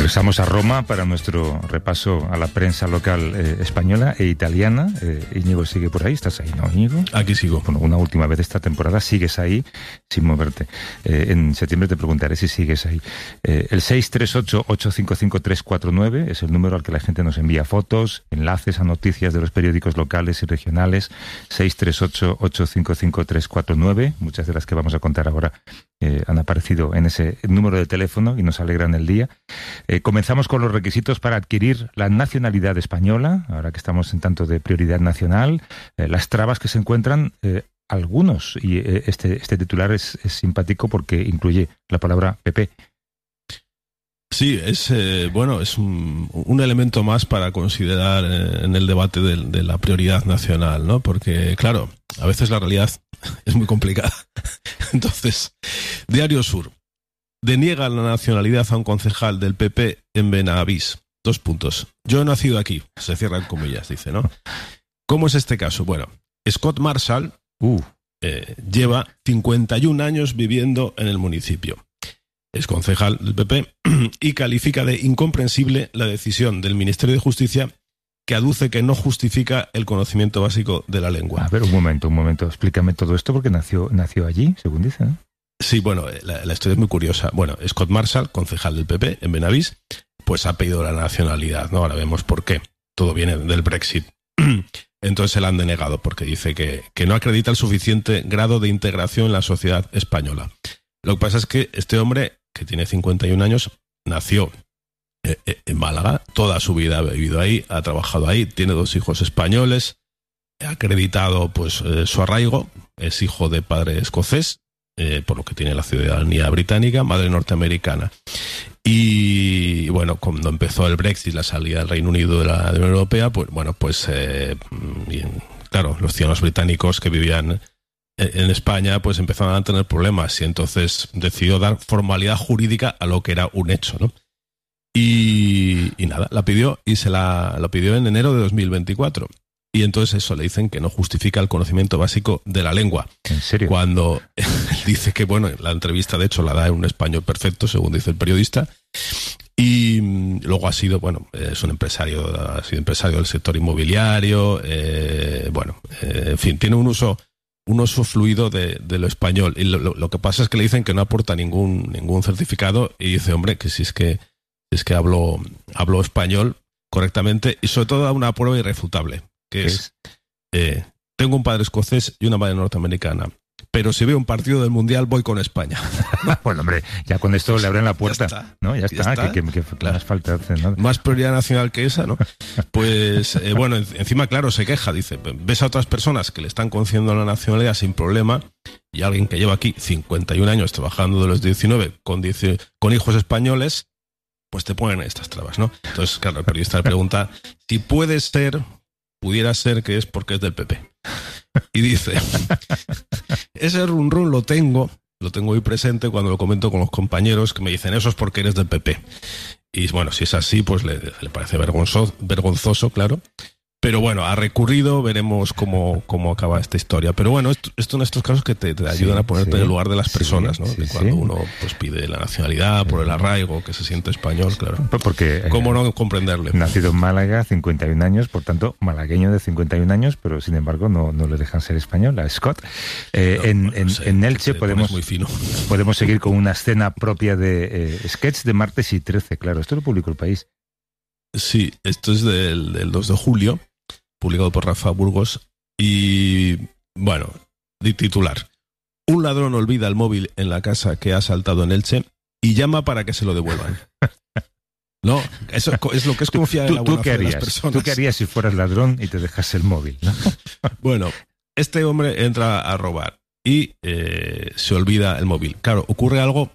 Regresamos a Roma para nuestro repaso a la prensa local española e italiana. Íñigo sigue por ahí, ¿estás ahí, no, Íñigo? Aquí sigo. Bueno, una última vez esta temporada sigues ahí sin moverte. En septiembre te preguntaré si sigues ahí. El 638-855-349 es el número al que la gente nos envía fotos, enlaces a noticias de los periódicos locales y regionales. 638-855-349. Muchas de las que vamos a contar ahora han aparecido en ese número de teléfono y nos alegran el día. Comenzamos con los requisitos para adquirir la nacionalidad española, ahora que estamos en tanto de prioridad nacional, las trabas que se encuentran algunos, y este titular es simpático porque incluye la palabra PP. Sí, es un elemento más para considerar en el debate de la prioridad nacional, ¿no? Porque, claro, a veces la realidad es muy complicada. Entonces, Diario Sur. Deniega la nacionalidad a un concejal del PP en Benavís. 2 puntos. Yo he nacido aquí. Se cierran comillas, dice, ¿no? ¿Cómo es este caso? Bueno, Scott Marshall lleva 51 años viviendo en el municipio. Es concejal del PP y califica de incomprensible la decisión del Ministerio de Justicia que aduce que no justifica el conocimiento básico de la lengua. A ver, un momento. Explícame todo esto porque nació allí, según dice, ¿no? Sí, bueno, la historia es muy curiosa. Bueno, Scott Marshall, concejal del PP en Benavís, pues ha pedido la nacionalidad, ¿no? Ahora vemos por qué. Todo viene del Brexit. Entonces se la han denegado porque dice que no acredita el suficiente grado de integración en la sociedad española. Lo que pasa es que este hombre, que tiene 51 años, nació en Málaga, toda su vida ha vivido ahí, ha trabajado ahí, tiene 2 hijos españoles, ha acreditado pues su arraigo, es hijo de padre escocés, por lo que tiene la ciudadanía británica, madre norteamericana. Y bueno, cuando empezó el Brexit, la salida del Reino Unido de la Unión Europea, pues bueno, claro, los ciudadanos británicos que vivían en España pues empezaron a tener problemas y entonces decidió dar formalidad jurídica a lo que era un hecho, ¿no? Y nada, la pidió y lo pidió en enero de 2024. Y entonces eso, le dicen que no justifica el conocimiento básico de la lengua. ¿En serio? Cuando él dice que, bueno, la entrevista de hecho la da en un español perfecto, según dice el periodista. Y luego ha sido empresario del sector inmobiliario. En fin, tiene un uso fluido de lo español. Y lo que pasa es que le dicen que no aporta ningún certificado y dice, hombre, que si es que hablo español correctamente y sobre todo da una prueba irrefutable. Que es tengo un padre escocés y una madre norteamericana, pero si veo un partido del Mundial voy con España. Bueno, hombre, ya con esto le abren la puerta. Ya está, ¿no? Ya está. Que claro. Más falta hacer, ¿no? Más prioridad nacional que esa, ¿no? Pues, encima, claro, se queja, dice, ves a otras personas que le están concediendo la nacionalidad sin problema y alguien que lleva aquí 51 años trabajando de los 19 con hijos españoles, pues te ponen estas trabas, ¿no? Entonces, claro, el periodista le pregunta si pudiera ser que es porque es del PP. Y dice, ese run lo tengo hoy presente cuando lo comento con los compañeros que me dicen, eso es porque eres del PP. Y bueno, si es así, pues le parece vergonzoso, claro. Pero bueno, ha recurrido, veremos cómo acaba esta historia. Pero bueno, esto en estos casos que te ayudan a ponerte en el lugar de las personas, ¿no? De cuando uno pues pide la nacionalidad por el arraigo, que se siente español, claro. Porque ¿cómo no comprenderle? Nacido en Málaga, 51 años, por tanto, malagueño de 51 años, pero sin embargo no le dejan ser español a Scott. En Elche podemos seguir con una escena propia de sketch de Martes y 13, claro. Esto lo publicó El País. Sí, esto es del 2 de julio, publicado por Rafa Burgos. Y, bueno, de titular. Un ladrón olvida el móvil en la casa que ha asaltado en Elche y llama para que se lo devuelvan. No, eso es lo que es confiar en la buena fe de las personas. ¿Tú qué harías si fueras ladrón y te dejas el móvil, ¿no? Bueno, este hombre entra a robar y se olvida el móvil. Claro, ocurre algo...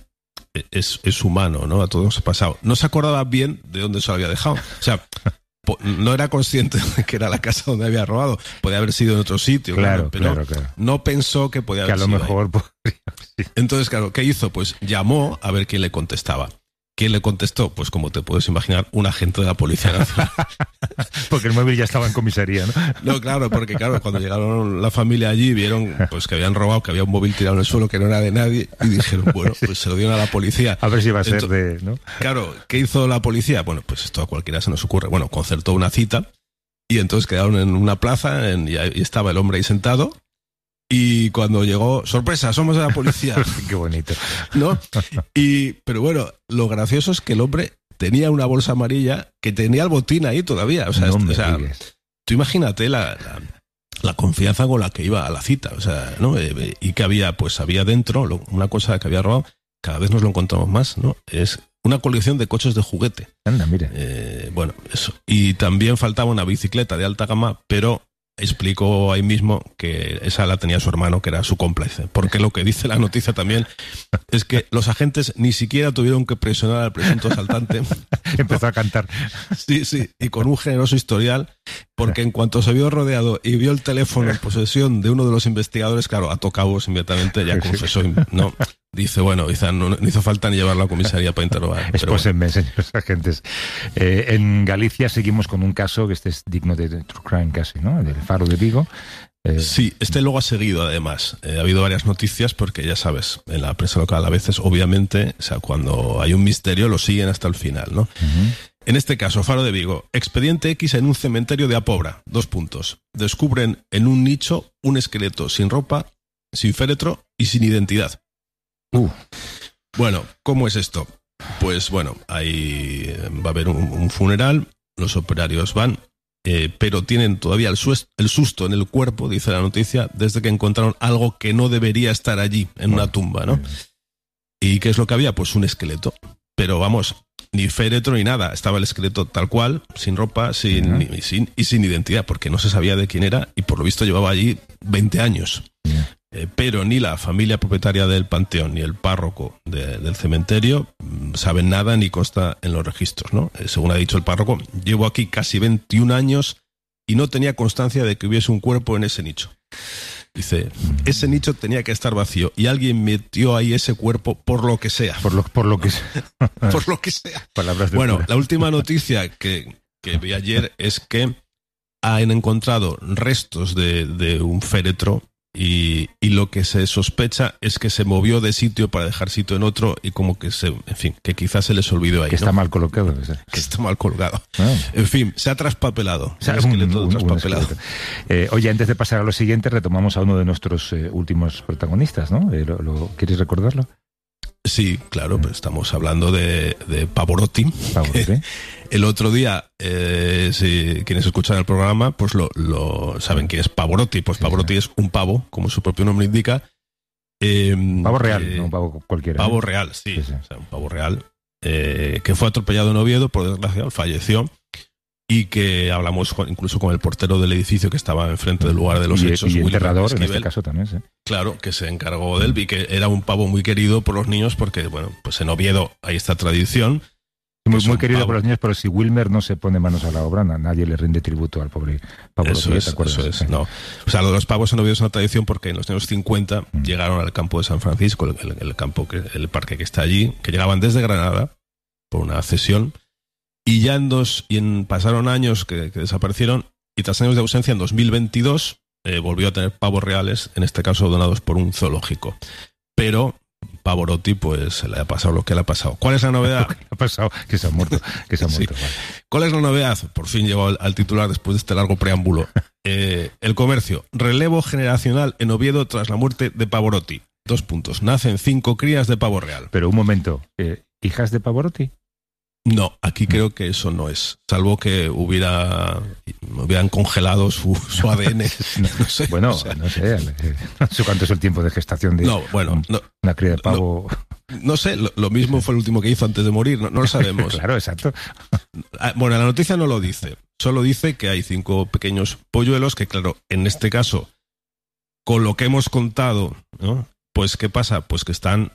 Es humano, ¿no? A todos nos ha pasado. No se acordaba bien de dónde se lo había dejado. O sea, no era consciente de que era la casa donde había robado. Podía haber sido en otro sitio, claro. No pensó que podía haber sido que a lo mejor ahí. Entonces, claro, ¿qué hizo? Pues llamó a ver quién le contestaba. ¿Quién le contestó? Pues como te puedes imaginar, un agente de la Policía Nacional. Porque el móvil ya estaba en comisaría, ¿no? No, claro, porque claro, cuando llegaron la familia allí, vieron pues que habían robado, que había un móvil tirado en el suelo que no era de nadie, y dijeron, bueno, pues se lo dieron a la policía. A ver si va a ser de, ¿no? Claro, ¿qué hizo la policía? Bueno, pues esto a cualquiera se nos ocurre. Bueno, concertó una cita, y entonces quedaron en una plaza, y estaba el hombre ahí sentado. Y cuando llegó, sorpresa, somos de la policía. Qué bonito. ¿No? Pero bueno, lo gracioso es que el hombre tenía una bolsa amarilla que tenía el botín ahí todavía. O sea, tú imagínate la confianza con la que iba a la cita. O sea, ¿no? Y que había dentro una cosa que había robado, cada vez nos lo encontramos más, ¿no? Es una colección de coches de juguete. Anda, mira. Bueno, eso. Y también faltaba una bicicleta de alta gama, pero explicó ahí mismo que esa la tenía su hermano, que era su cómplice. Porque lo que dice la noticia también es que los agentes ni siquiera tuvieron que presionar al presunto asaltante. Empezó a cantar. Sí, y con un generoso historial, porque en cuanto se vio rodeado y vio el teléfono en posesión de uno de los investigadores, claro, ató cabos inmediatamente, ya confesó, ¿no? Dice, bueno, no hizo falta ni llevarlo a comisaría para interrogar. Expósenme, señores agentes. En Galicia seguimos con un caso que este es digno de true crime casi, ¿no? Del Faro de Vigo. Sí, luego ha seguido además. Ha habido varias noticias porque ya sabes, en la prensa local a veces, obviamente, o sea, cuando hay un misterio lo siguen hasta el final, ¿no? Uh-huh. En este caso, Faro de Vigo, expediente X en un cementerio de Apobra. 2 puntos. Descubren en un nicho un esqueleto sin ropa, sin féretro y sin identidad. Bueno, ¿cómo es esto? Pues bueno, ahí va a haber un funeral, los operarios van, pero tienen todavía el susto en el cuerpo, dice la noticia, desde que encontraron algo que no debería estar allí, en una tumba, ¿no? ¿Y qué es lo que había? Pues un esqueleto. Pero vamos, ni féretro ni nada, estaba el esqueleto tal cual, sin ropa, sin identidad, porque no se sabía de quién era y por lo visto llevaba allí 20 años. Pero ni la familia propietaria del panteón ni el párroco del cementerio saben nada ni consta en los registros, ¿no? Según ha dicho el párroco, llevo aquí casi 21 años y no tenía constancia de que hubiese un cuerpo en ese nicho. Dice, ese nicho tenía que estar vacío y alguien metió ahí ese cuerpo por lo que sea. Por lo que sea. Por lo que sea. Palabras de bueno, cura. La última noticia que vi ayer es que han encontrado restos de un féretro. Y lo que se sospecha es que se movió de sitio para dejar sitio en otro y como que que quizás se les olvidó ahí. Que está mal colocado. Que está mal colgado. En fin, se ha traspapelado. Se ha traspapelado. Oye, antes de pasar a lo siguiente, retomamos a uno de nuestros últimos protagonistas, ¿no? ¿Quieres recordarlo? Sí, claro, pues estamos hablando de Pavarotti. El otro día, si quienes escuchan el programa, pues lo saben quién es Pavarotti. Pues Pavarotti es un pavo, como su propio nombre indica. Pavo real, no un pavo cualquiera. Pavo real, sí. O sea, un pavo real. Que fue atropellado en Oviedo, por desgracia, falleció. Y que hablamos incluso con el portero del edificio que estaba enfrente del lugar de los hechos. Y el enterrador, en este caso también, sí. Claro, que se encargó de él y que era un pavo muy querido por los niños porque, bueno, pues en Oviedo hay esta tradición. Muy querido por los niños, pero si Wilmer no se pone manos a la obra, nadie le rinde tributo al pobre pavo. Eso es. No. O sea, lo de los pavos en Oviedo es una tradición porque en los años 50 llegaron al campo de San Francisco, el parque que está allí, que llegaban desde Granada por una cesión. Y ya pasaron años que desaparecieron y tras años de ausencia, en 2022 volvió a tener pavos reales, en este caso donados por un zoológico. Pero Pavarotti, pues se le ha pasado lo que le ha pasado. ¿Cuál es la novedad? ha pasado, que se ha muerto. Sí. Vale. ¿Cuál es la novedad? Por fin llegó al titular después de este largo preámbulo. El comercio. Relevo generacional en Oviedo tras la muerte de Pavarotti. 2 puntos. Nacen 5 crías de pavo real. Pero un momento. ¿Hijas de Pavarotti? No, aquí creo que eso no es, salvo que hubieran congelado su ADN. No sé. Bueno, no sé cuánto es el tiempo de gestación de una cría de pavo. No sé, lo mismo fue el último que hizo antes de morir, no lo sabemos. Claro, exacto. Bueno, la noticia no lo dice, solo dice que hay 5 pequeños polluelos que, claro, en este caso, con lo que hemos contado, ¿no? Pues, ¿qué pasa? Pues que están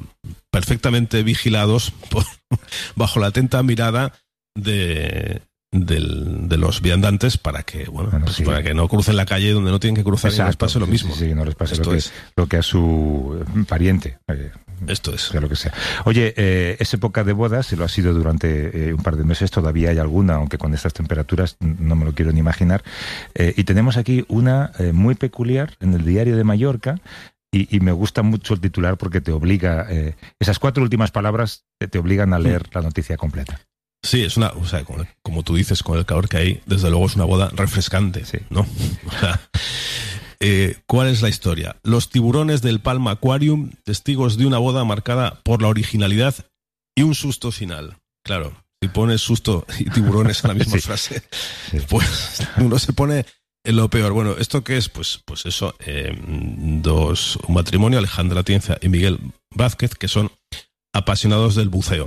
perfectamente vigilados bajo la atenta mirada de de los viandantes para que, para que no crucen la calle donde no tienen que cruzar. Exacto, y no les pase lo mismo. Sí, no les pase lo que a su pariente. Esto es. Sea lo que sea. Oye, es época de bodas, y lo ha sido durante un par de meses, todavía hay alguna, aunque con estas temperaturas no me lo quiero ni imaginar. Y tenemos aquí una muy peculiar en el Diario de Mallorca, y me gusta mucho el titular porque te obliga, esas 4 últimas palabras te obligan a leer la noticia completa. Sí, es una, como tú dices, con el calor que hay, desde luego es una boda refrescante, sí, ¿no? O sea, ¿cuál es la historia? Los tiburones del Palma Aquarium, testigos de una boda marcada por la originalidad y un susto final. Claro, si pones susto y tiburones en la misma frase, pues uno se pone en lo peor. Bueno, ¿esto qué es? Pues eso, un matrimonio, Alejandra Atienza y Miguel Vázquez, que son apasionados del buceo.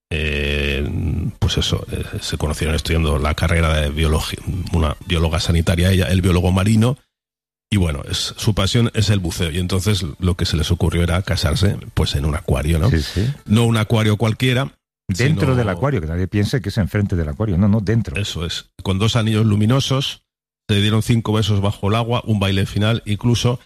Se conocieron estudiando la carrera de biología, una bióloga sanitaria, ella, el biólogo marino, y bueno, su pasión es el buceo, y entonces lo que se les ocurrió era casarse pues en un acuario, ¿no? Sí, sí. No un acuario cualquiera. Dentro del acuario, que nadie piense que es enfrente del acuario, no, dentro. Eso es, con 2 anillos luminosos, se dieron 5 besos bajo el agua, un baile final, incluso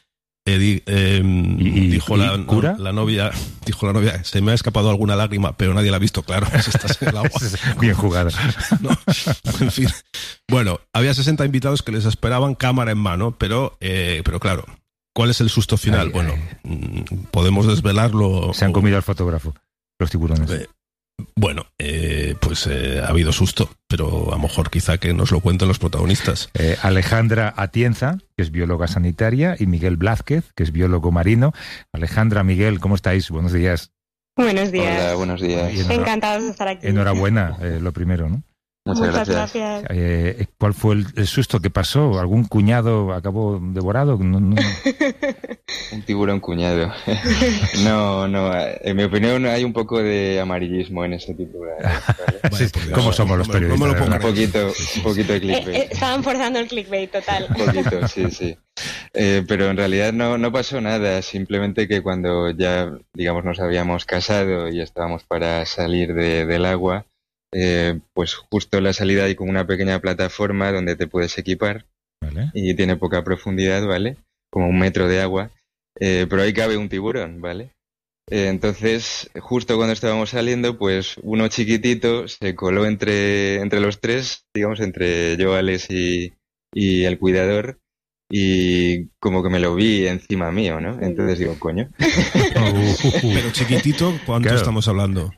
dijo la novia, se me ha escapado alguna lágrima, pero nadie la ha visto, claro, si estás en el agua. Bien jugada. No, en fin. Bueno, había 60 invitados que les esperaban cámara en mano, pero claro, ¿cuál es el susto final? Podemos desvelarlo. Se han comido al fotógrafo, los tiburones. Ha habido susto, pero a lo mejor quizá que nos lo cuenten los protagonistas. Alejandra Atienza, que es bióloga sanitaria, y Miguel Blázquez, que es biólogo marino. Alejandra, Miguel, ¿cómo estáis? Buenos días. Buenos días. Hola, buenos días. Encantados de estar aquí. Enhorabuena, lo primero, ¿no? Muchas gracias. ¿Cuál fue el susto que pasó? ¿Algún cuñado acabó devorado? No. Un tiburón cuñado. No, en mi opinión hay un poco de amarillismo en ese titular. ¿Vale? ¿Cómo somos los periodistas? Un poquito de clickbait. Estaban forzando el clickbait total. Un poquito, sí. Pero en realidad no pasó nada, simplemente que cuando ya, digamos, nos habíamos casado y estábamos para salir del agua, pues justo en la salida hay como una pequeña plataforma donde te puedes equipar, ¿vale? Y tiene poca profundidad, ¿vale? Como 1 metro de agua, pero ahí cabe un tiburón, ¿vale? Entonces, justo cuando estábamos saliendo, pues uno chiquitito se coló entre los 3, digamos, entre yo, Alex y el cuidador, y como que me lo vi encima mío, ¿no? Entonces digo, coño. Pero chiquitito, ¿cuánto estamos hablando?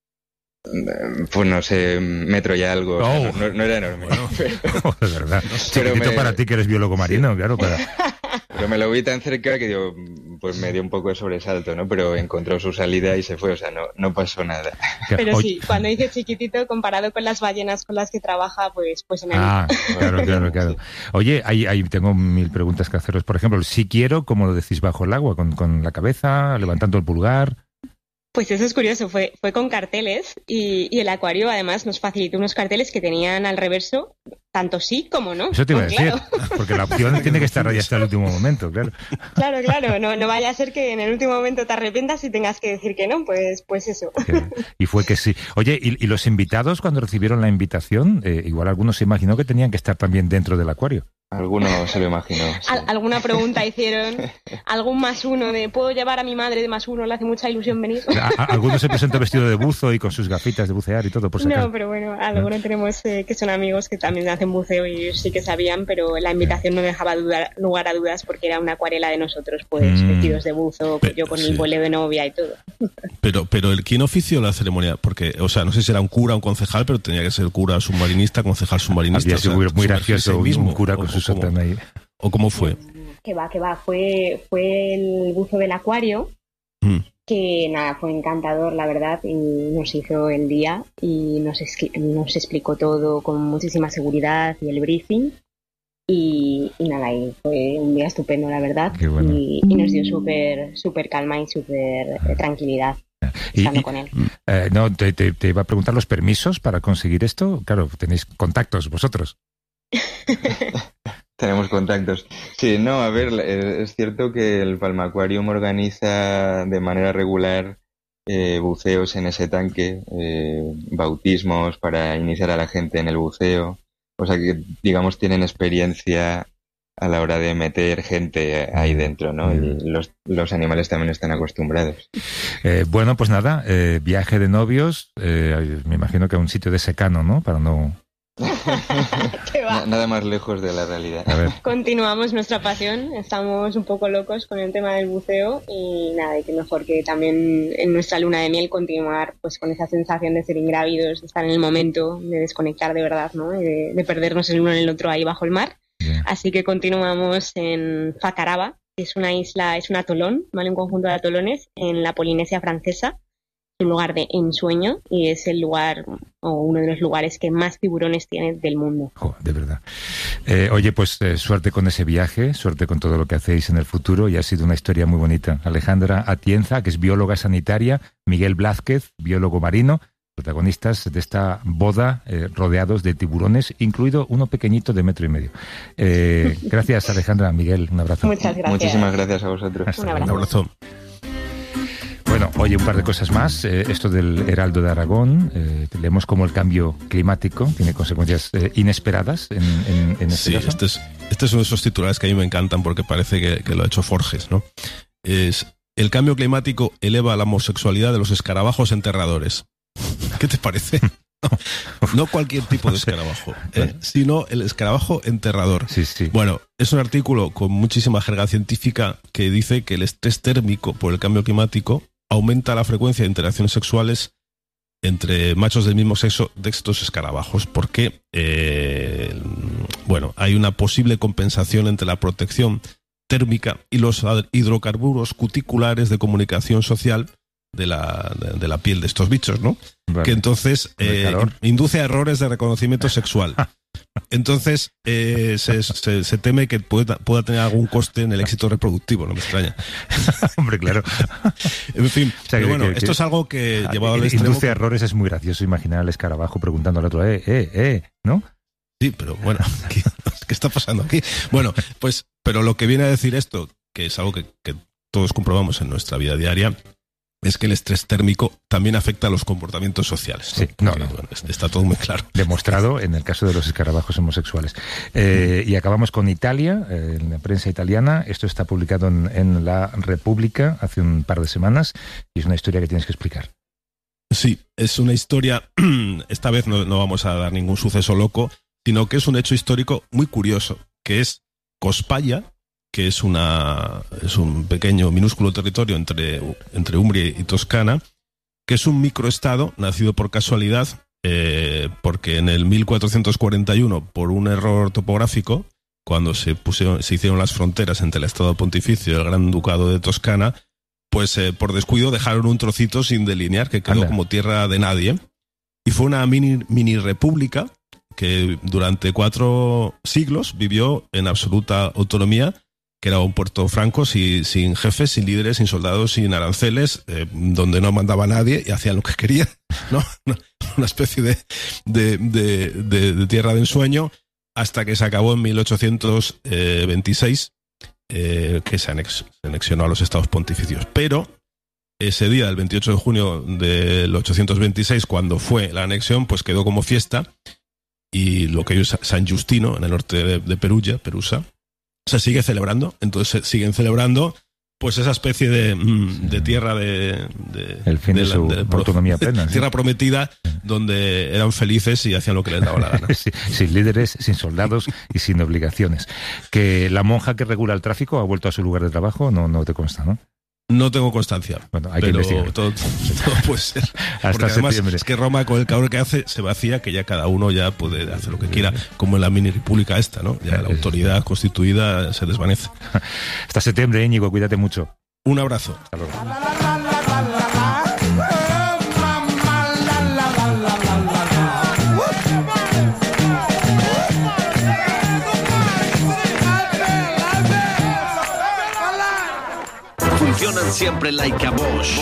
Pues no sé, 1 metro y algo. Oh. No era enorme. Bueno, de verdad. Chiquitito para ti que eres biólogo marino, claro. Pero me lo vi tan cerca que digo, pues me dio un poco de sobresalto, ¿no? Pero encontró su salida y se fue, o sea, no pasó nada. Pero sí, cuando dice chiquitito, comparado con las ballenas con las que trabaja, pues en el... Claro. Oye, ahí tengo 1000 preguntas que haceros. Por ejemplo, si quiero, ¿cómo lo decís bajo el agua? ¿Con la cabeza, levantando el pulgar? Pues eso es curioso, fue con carteles y el acuario además nos facilitó unos carteles que tenían al reverso tanto sí como no. Eso te iba a decir, porque la opción tiene que estar ahí hasta el último momento, claro. Claro, no vaya a ser que en el último momento te arrepientas y tengas que decir que no, pues eso. Y fue que sí. Oye, ¿y los invitados cuando recibieron la invitación, igual algunos se imaginó que tenían que estar también dentro del acuario? Alguno se lo imaginó. Sí. ¿Alguna pregunta hicieron? ¿Algún +1 de ¿puedo llevar a mi madre de +1? Le hace mucha ilusión venir. ¿Alguno se presentó vestido de buzo y con sus gafitas de bucear y todo por sacar? No, pero bueno, algunos tenemos que son amigos que también hacen buceo y sí que sabían, pero la invitación no dejaba lugar a dudas porque era una acuarela de nosotros, pues vestidos de buzo, yo con mi boleo de novia y todo. Pero ¿quién ofició la ceremonia? Porque, o sea, no sé si era un cura o un concejal, pero tenía que ser cura submarinista, concejal submarinista. Había sido muy gracioso un cura con su sotana ahí. ¿O cómo fue? Que va, fue el buzo del acuario, que nada, fue encantador, la verdad, y nos hizo el día y nos explicó todo con muchísima seguridad y el briefing. Y nada, y fue un día estupendo, la verdad. Bueno. Y nos dio súper calma y súper tranquilidad. Estando con él. Te iba a preguntar los permisos para conseguir esto. Claro, tenéis contactos vosotros. Tenemos contactos. Sí, no, a ver, es cierto que el Palma Aquarium organiza de manera regular buceos en ese tanque, bautismos para iniciar a la gente en el buceo. O sea que, digamos, tienen experiencia a la hora de meter gente ahí dentro, ¿no? Y los animales también están acostumbrados. Bueno, pues nada, viaje de novios, me imagino que a un sitio de secano, ¿no? Para no... Nada más lejos de la realidad. A ver. Continuamos nuestra pasión, estamos un poco locos con el tema del buceo y nada, y que mejor que también en nuestra luna de miel continuar pues con esa sensación de ser ingrávidos, de estar en el momento, de desconectar de verdad, ¿no? De perdernos el uno en el otro ahí bajo el mar. Yeah. Así que continuamos en Fakaraba, que es una isla, es un atolón, ¿vale? Un conjunto de atolones en la Polinesia francesa. Un lugar de ensueño y es el lugar o uno de los lugares que más tiburones tiene del mundo. Oh, de verdad. Oye, pues suerte con ese viaje, suerte con todo lo que hacéis en el futuro y ha sido una historia muy bonita. Alejandra Atienza, que es bióloga sanitaria, Miguel Blázquez, biólogo marino, protagonistas de esta boda rodeados de tiburones, incluido uno pequeñito de 1,5 metros. Gracias, Alejandra. Miguel, un abrazo. Muchas gracias. Muchísimas gracias a vosotros. Un abrazo. Un abrazo. Bueno, oye, un par de cosas más. Esto del Heraldo de Aragón, leemos cómo el cambio climático tiene consecuencias inesperadas en este caso. Este es uno de esos titulares que a mí me encantan porque parece que lo ha hecho Forges, ¿no? Es: el cambio climático eleva la homosexualidad de los escarabajos enterradores. ¿Qué te parece? No cualquier tipo de escarabajo, sino el escarabajo enterrador. Sí, sí. Bueno, es un artículo con muchísima jerga científica que dice que el estrés térmico por el cambio climático aumenta la frecuencia de interacciones sexuales entre machos del mismo sexo de estos escarabajos, porque hay una posible compensación entre la protección térmica y los hidrocarburos cuticulares de comunicación social de la piel de estos bichos, ¿no? Vale. Que entonces induce a errores de reconocimiento sexual. Entonces se teme que pueda tener algún coste en el éxito reproductivo, no me extraña. Hombre, claro. En fin, o sea, pero esto es algo que llevado al extremo... Induce a errores, es muy gracioso imaginar al escarabajo preguntando al otro, ¿no? Sí, pero bueno, ¿qué está pasando aquí? Bueno, pues, pero lo que viene a decir esto, que es algo que todos comprobamos en nuestra vida diaria, es que el estrés térmico también afecta a los comportamientos sociales, ¿no? Sí, bueno, está todo muy claro. Demostrado en el caso de los escarabajos homosexuales. Y acabamos con Italia, en la prensa italiana. Esto está publicado en La República hace un par de semanas y es una historia que tienes que explicar. Sí, es una historia, esta vez no vamos a dar ningún suceso loco, sino que es un hecho histórico muy curioso, que es Cospaya, que es un pequeño, minúsculo territorio entre Umbria y Toscana, que es un microestado nacido por casualidad, porque en el 1441, por un error topográfico, cuando se hicieron las fronteras entre el Estado Pontificio y el Gran Ducado de Toscana, pues por descuido dejaron un trocito sin delinear, que quedó como tierra de nadie, y fue una mini república que durante 4 siglos vivió en absoluta autonomía, que era un puerto franco sin jefes, sin líderes, sin soldados, sin aranceles, donde no mandaba nadie y hacían lo que querían, ¿no? Una especie de tierra de ensueño, hasta que se acabó en 1826, que se anexionó a los estados pontificios. Pero ese día, el 28 de junio del 826, cuando fue la anexión, pues quedó como fiesta, y lo que hoy es San Giustino, en el norte de Perusa, se sigue celebrando. Entonces siguen celebrando pues esa especie de tierra el fin de su autonomía plena, tierra prometida, donde eran felices y hacían lo que les daba la gana. Sí, sin líderes, sin soldados y sin obligaciones. Que la monja que regula el tráfico ha vuelto a su lugar de trabajo, no te consta, ¿no? No tengo constancia. Bueno, hay que investigar. Todo puede ser. Hasta porque además septiembre. es que Roma, con el calor que hace, se vacía, que ya cada uno ya puede hacer lo que quiera, como en la mini república esta, ¿no? Ya la autoridad constituida se desvanece. Hasta septiembre, Íñigo, cuídate mucho. Un abrazo. Hasta luego. Funcionan siempre like a Bosch.